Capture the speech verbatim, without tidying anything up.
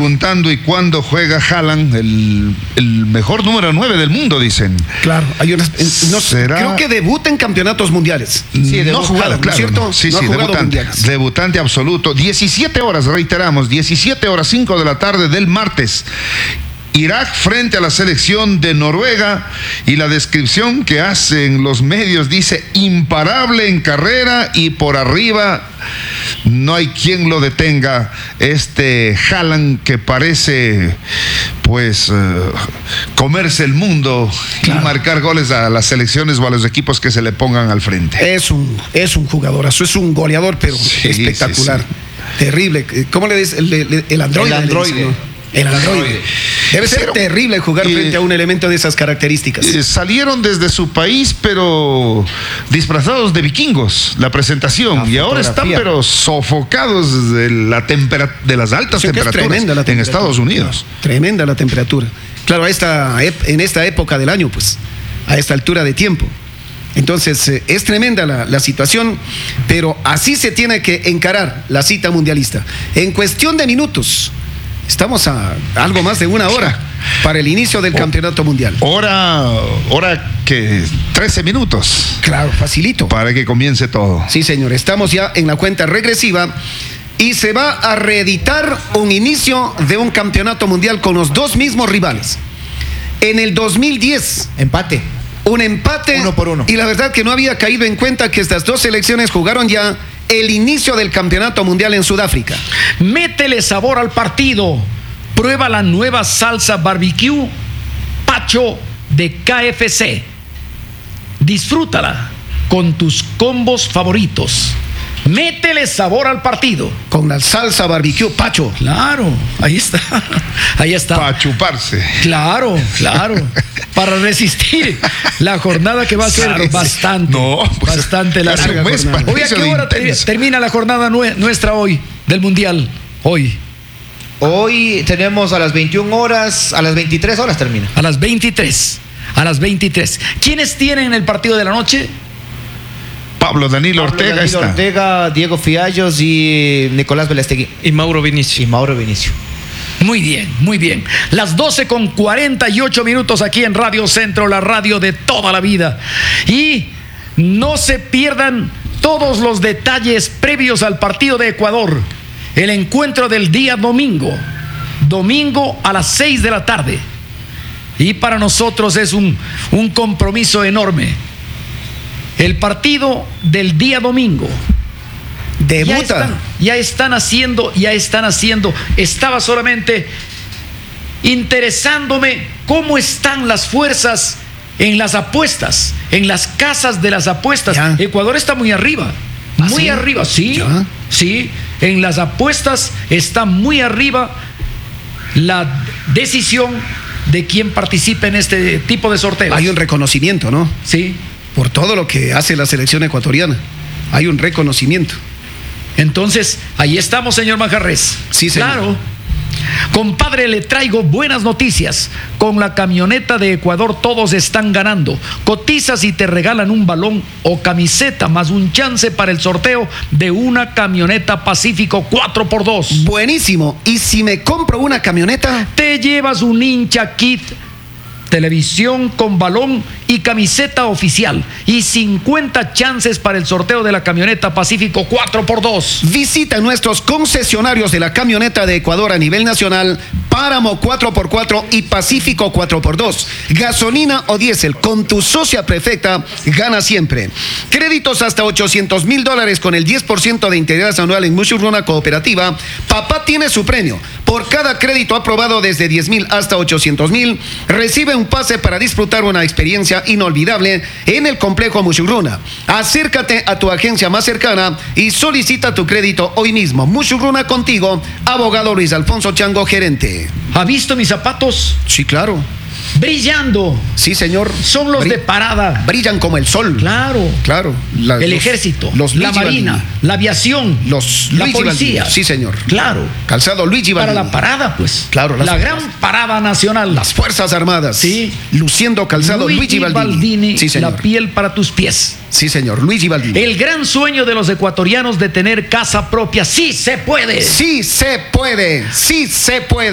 preguntando, ¿y cuándo juega Haaland? El, el mejor número nueve del mundo, dicen. Claro, hay unas, no, ¿Será? Creo que debuta en campeonatos mundiales. Sí, no ha jugado, claro, ¿cierto? no. Sí, no sí, ha jugado debutante, mundiales. debutante absoluto. diecisiete horas, reiteramos, diecisiete horas cinco de la tarde del martes. Irak frente a la selección de Noruega, y la descripción que hacen los medios dice: imparable en carrera y por arriba no hay quien lo detenga. Este Haaland que parece pues uh, comerse el mundo, claro, y marcar goles a las selecciones o a los equipos que se le pongan al frente. Es un, es un jugadorazo, es un goleador, pero sí, espectacular. Sí, sí. Terrible. ¿Cómo le dice? El, el, el androide. El androide. El androide. Debe ser terrible jugar frente eh, a un elemento de esas características. Eh, salieron desde su país, pero disfrazados de vikingos, la presentación. La y ahora están, pero sofocados de, la tempera, de las altas sí, temperaturas la temperatura en Estados Unidos. Tremenda la temperatura. Claro, a esta, en esta época del año, pues, a esta altura de tiempo. Entonces, eh, es tremenda la, la situación, pero así se tiene que encarar la cita mundialista. En cuestión de minutos, estamos a algo más de una hora para el inicio del oh, campeonato mundial. Hora, hora que trece minutos. Claro, facilito. Para que comience todo. Sí, señor, estamos ya en la cuenta regresiva y se va a reeditar un inicio de un campeonato mundial con los dos mismos rivales. En el dos mil diez. Empate. Un empate. Uno por uno. Y la verdad que no había caído en cuenta que estas dos selecciones jugaron ya el inicio del campeonato mundial en Sudáfrica. Métele sabor al partido. Prueba la nueva salsa barbecue Pacho de K F C. Disfrútala con tus combos favoritos. Métele sabor al partido. Con la salsa barbecue Pacho. Claro, ahí está. Ahí está. Para chuparse. Claro, claro. Para resistir la jornada que va a ser claro, bastante, no, pues, bastante larga. Hoy, ¿a qué hora intenso. termina la jornada nuestra hoy del Mundial? Hoy. Hoy tenemos a las veintiuna horas, a las veintitrés horas termina. A las veintitrés. A las veintitrés. ¿Quiénes tienen el partido de la noche? Pablo Danilo Pablo Ortega Danilo está. Ortega, Diego Fiallos y Nicolás Belestegui. Y Mauro Vinicio. Y Mauro Vinicio. Muy bien, muy bien. Las doce con cuarenta y ocho minutos aquí en Radio Centro, la radio de toda la vida. Y no se pierdan todos los detalles previos al partido de Ecuador. El encuentro del día domingo. Domingo a las seis de la tarde. Y para nosotros es un, un compromiso enorme. El partido del día domingo. Debuta. Ya están, ya están haciendo, ya están haciendo. Estaba solamente interesándome cómo están las fuerzas en las apuestas, en las casas de las apuestas. Ya. Ecuador está muy arriba, ¿Ah, muy sí? arriba, sí, ¿Ya? sí. En las apuestas está muy arriba la decisión de quién participe en este tipo de sorteos. Hay un reconocimiento, ¿no? Sí. Por todo lo que hace la selección ecuatoriana. Hay un reconocimiento. Entonces, ahí estamos, señor Manjarres. Sí, señor. Claro. Compadre, le traigo buenas noticias. Con la camioneta de Ecuador todos están ganando. Cotizas y te regalan un balón o camiseta más un chance para el sorteo de una camioneta Pacífico cuatro por dos. Buenísimo. ¿Y si me compro una camioneta? Te llevas un hincha kit, televisión con balón y camiseta oficial y cincuenta chances para el sorteo de la camioneta Pacífico cuatro por dos. Visita nuestros concesionarios de la camioneta de Ecuador a nivel nacional, Páramo cuatro por cuatro y Pacífico cuatro por dos. Gasolina o diésel, con tu socia perfecta, gana siempre. Créditos hasta ochocientos mil dólares con el diez por ciento de interés anual en Mushuruna Cooperativa. Papá tiene su premio. Por cada crédito aprobado desde diez mil hasta ochocientos mil, recibe un pase para disfrutar una experiencia inolvidable en el complejo Mushuruna. Acércate a tu agencia más cercana y solicita tu crédito hoy mismo. Mushuruna contigo, abogado Luis Alfonso Chango, gerente. ¿Ha visto mis zapatos? Sí, claro. Brillando. Sí, señor. Son los Bri- de parada. Brillan como el sol. Claro. Claro. La, el los, ejército, los la marina, Baldini. La aviación, los la Luigi policía. Baldini. Sí, señor. Claro. Calzado Luigi Baldini. Para la parada, pues. Claro. La gran parada nacional. Las Fuerzas Armadas. Sí. Luciendo calzado Luigi, Luigi Baldini. Baldini. Sí, señor. La piel para tus pies. Sí, señor. Luigi Baldini. El gran sueño de los ecuatorianos de tener casa propia. ¡Sí se puede! Sí se puede. Sí se puede.